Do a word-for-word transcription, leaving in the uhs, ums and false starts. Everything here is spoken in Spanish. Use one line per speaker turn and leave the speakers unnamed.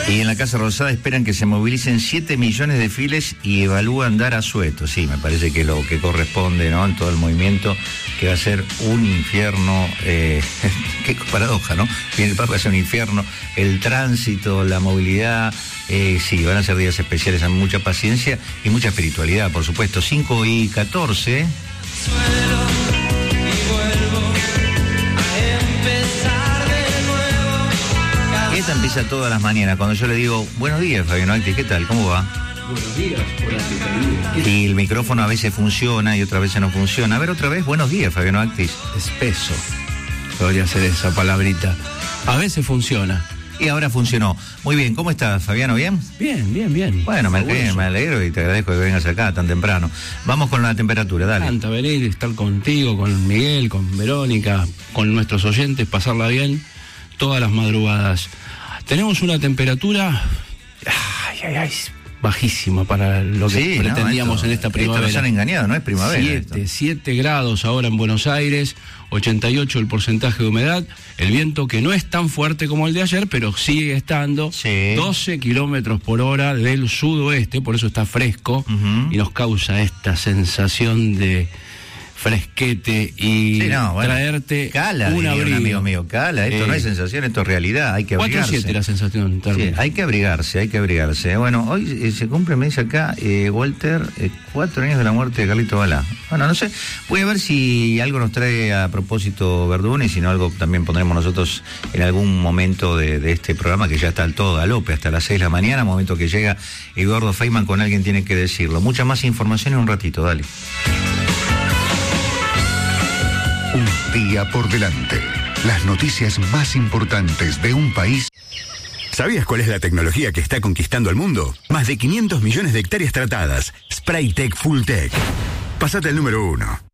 Y en la Casa Rosada esperan que se movilicen siete millones de fieles y evalúan dar asueto. Sí, me parece que lo que corresponde, ¿no?, en todo el movimiento, que va a ser un infierno. Eh, qué paradoja, ¿no? Viene el Papa, va a ser un infierno. El tránsito, la movilidad, eh, sí, van a ser días especiales, hay mucha paciencia y mucha espiritualidad, por supuesto. cinco y catorce. Esta empieza todas las mañanas, cuando yo le digo, buenos días, Fabiano Actis, ¿qué tal? ¿Cómo va?
Buenos días, hola,
y el micrófono a veces funciona y otras veces no funciona. A ver, otra vez, buenos días, Fabiano Actis.
Espeso, podría ser esa palabrita. A veces funciona.
Y ahora funcionó. Muy bien, ¿cómo estás, Fabiano? ¿Bien?
Bien, bien, bien.
Bueno, me, bien, me alegro y te agradezco que vengas acá tan temprano. Vamos con la temperatura, dale.
Me encanta venir, estar contigo, con Miguel, con Verónica, con nuestros oyentes, pasarla bien todas las madrugadas. Tenemos una temperatura ay, ay, ay, bajísima para lo que
sí,
pretendíamos, no, esto, en esta primavera.
Esto nos han engañado, no es primavera.
siete, siete grados ahora en Buenos Aires, ochenta y ocho el porcentaje de humedad, el viento que no es tan fuerte como el de ayer, pero sigue estando, sí. doce kilómetros por hora del sudoeste, por eso está fresco, uh-huh. y nos causa esta sensación de fresquete y sí, no, bueno, traerte
cala,
un abrigo.
Un amigo mío, cala, esto eh, no es sensación, esto es realidad, hay que abrigarse.
cuatro siete la sensación.
Sí, hay que abrigarse, hay que abrigarse. Bueno, hoy eh, se cumple, me dice acá, eh, Walter, eh, cuatro años de la muerte de Carlito Balá. Bueno, no sé, voy a ver si algo nos trae a propósito Verdún y si no algo también pondremos nosotros en algún momento de, de este programa que ya está al todo galope, hasta las seis de la mañana, momento que llega Eduardo Feynman con Alguien Tiene que Decirlo. Mucha más información en un ratito, dale.
Un día por delante. Las noticias más importantes de un país.
¿Sabías cuál es la tecnología que está conquistando el mundo? Más de quinientos millones de hectáreas tratadas. Spraytec Fulltech. Pasate al número uno.